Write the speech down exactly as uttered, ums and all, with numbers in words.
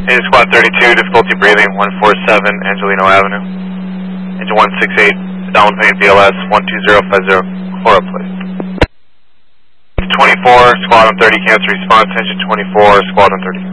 Hey, Squad thirty-two, difficulty breathing, one four seven, Angelino Avenue. Engine one six eight, downwind B L S, one two zero five zero, Cora, please. twenty-four, Squadron thirty, cancer response, engine twenty-four, Squadron thirty.